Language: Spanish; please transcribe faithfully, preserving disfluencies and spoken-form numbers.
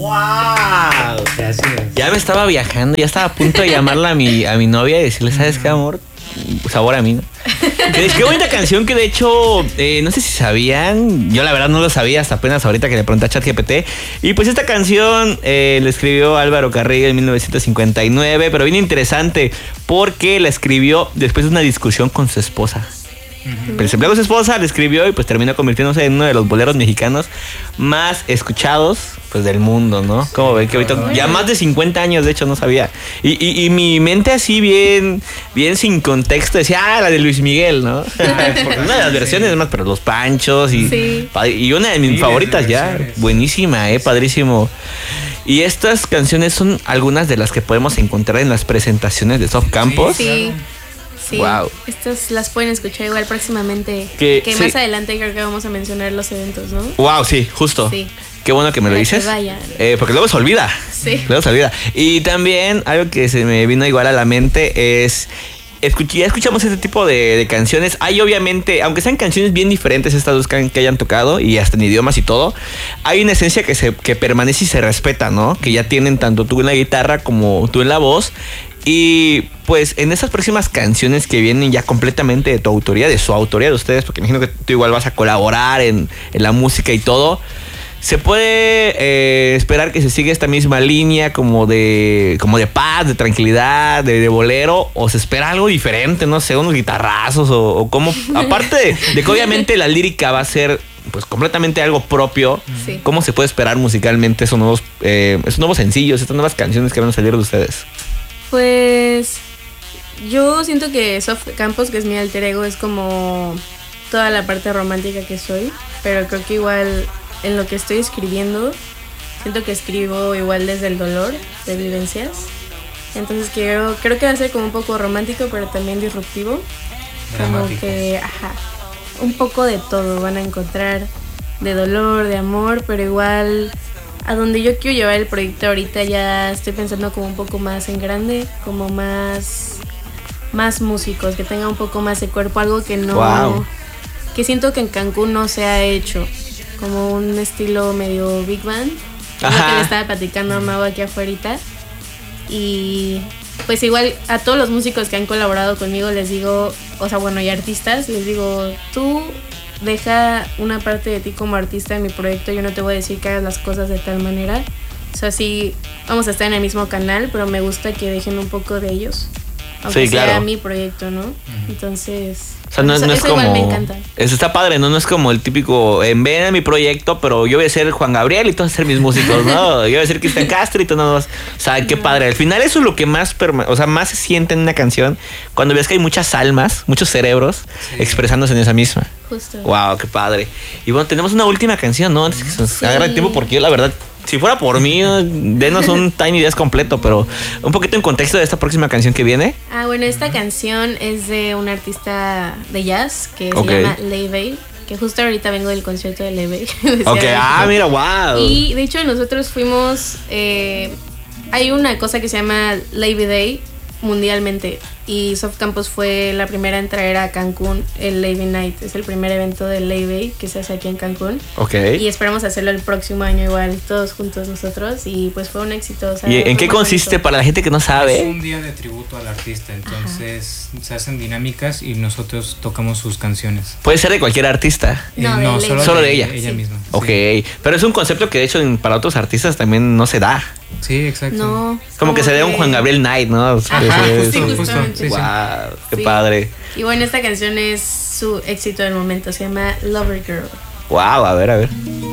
¡Wow! Gracias. Ya me estaba viajando, ya estaba a punto de llamarla a mi, a mi novia y decirle, ¿sabes qué, amor? Sabor a mí, ¿no? Qué, qué bonita canción que de hecho, eh, no sé si sabían, yo la verdad no lo sabía hasta apenas ahorita que le pregunté a ChatGPT. Y pues esta canción eh, la escribió Álvaro Carrillo en mil novecientos cincuenta y nueve, pero bien interesante porque la escribió después de una discusión con su esposa. Pero se peleó con su esposa, le escribió y pues terminó convirtiéndose en uno de los boleros mexicanos más escuchados pues del mundo, ¿no? Como ven que ahorita ya más de cincuenta años, de hecho no sabía. Y, y, y mi mente así bien, bien sin contexto decía, ah, la de Luis Miguel, ¿no? Porque una de las versiones más, pero Los Panchos y, sí. y una de mis sí, favoritas ya, buenísima, eh, padrísimo. Y estas canciones son algunas de las que podemos encontrar en las presentaciones de Soft Campus. Sí, sí. Sí, wow. Estas las pueden escuchar igual próximamente. Que, que sí. más adelante creo que vamos a mencionar los eventos, ¿no? Wow, sí, justo. Sí. Qué bueno que me Para lo dices. Que vayan. Eh, porque luego se olvida. Sí. Luego se olvida. Y también algo que se me vino igual a la mente es... Escuch- ya escuchamos este tipo de, de canciones. Hay obviamente, aunque sean canciones bien diferentes estas dos que, que hayan tocado y hasta en idiomas y todo, hay una esencia que, se, que permanece y se respeta, ¿no? Que ya tienen tanto tú en la guitarra como tú en la voz. Y pues en esas próximas canciones que vienen ya completamente de tu autoría, de su autoría de ustedes, porque imagino que tú igual vas a colaborar en, en la música y todo, ¿se puede eh, esperar que se siga esta misma línea como de como de paz, de tranquilidad, de, de bolero? ¿O se espera algo diferente, no sé, unos guitarrazos o, o cómo? Aparte de, de que obviamente la lírica va a ser pues completamente algo propio, sí. ¿Cómo se puede esperar musicalmente esos nuevos, eh, esos nuevos sencillos, estas nuevas canciones que van a salir de ustedes? Pues yo siento que Soft Campus, que es mi alter ego, es como toda la parte romántica que soy, pero creo que igual en lo que estoy escribiendo, siento que escribo igual desde el dolor de vivencias. Entonces creo, creo que va a ser como un poco romántico, pero también disruptivo. Dramático. Como que, ajá, un poco de todo van a encontrar, de dolor, de amor, pero igual a donde yo quiero llevar el proyecto ahorita ya estoy pensando como un poco más en grande, como más, más músicos, que tenga un poco más de cuerpo, algo que no, wow. Que siento que en Cancún no se ha hecho. Como un estilo medio big band, lo que le estaba platicando a Mau aquí afuera. Y pues igual a todos los músicos que han colaborado conmigo les digo, o sea, bueno, y artistas, les digo, tú deja una parte de ti como artista en mi proyecto, yo no te voy a decir que hagas las cosas de tal manera. O sea, sí, vamos a estar en el mismo canal, pero me gusta que dejen un poco de ellos, aunque sí, claro. sea mi proyecto, ¿no? Entonces... O sea, no, eso, no es eso como... igual me encanta. Eso está padre, ¿no? No es como el típico, en ven a mi proyecto, pero yo voy a ser Juan Gabriel y tú vas a ser mis músicos, ¿no? Yo voy a ser Cristian Castro y tú no vas... O sea, qué padre. Al final eso es lo que más, perma... o sea, más se siente en una canción, cuando ves que hay muchas almas, muchos cerebros sí. expresándose en esa misma. Justo. Wow, qué padre. Y bueno, tenemos una última canción, ¿no? Antes que se nos sí. agarre el tiempo, porque yo la verdad... Si fuera por mí, denos un Tiny Desk completo, pero un poquito en contexto de esta próxima canción que viene. Ah, bueno, esta canción es de un artista de jazz que se okay. llama Leibey, que justo ahorita vengo del concierto de Leibey. Ok, ah, mira, wow. Y de hecho nosotros fuimos, eh, hay una cosa que se llama Leibey Day mundialmente, y Soft Campus fue la primera en traer a Cancún el Leibey Night. Es el primer evento del Leibey que se hace aquí en Cancún. Ok. Y esperamos hacerlo el próximo año igual, todos juntos nosotros, y pues fue un éxito. O sea, ¿Y en qué consiste bonito. Para la gente que no sabe? Es un día de tributo al artista, entonces Ajá. se hacen dinámicas y nosotros tocamos sus canciones. ¿Puede ser de cualquier artista? No, eh, no de solo, solo de, de ella. ella sí. misma. Ok, sí. Pero es un concepto que de hecho para otros artistas también no se da. Sí, exacto. No, como que se dé un Juan Gabriel Night, ¿no? Ajá, es, sí, justo, justamente. Sí, sí. Wow, qué sí. padre. Y bueno, esta canción es su éxito del momento, se llama Lover Girl. Wow, a ver, a ver.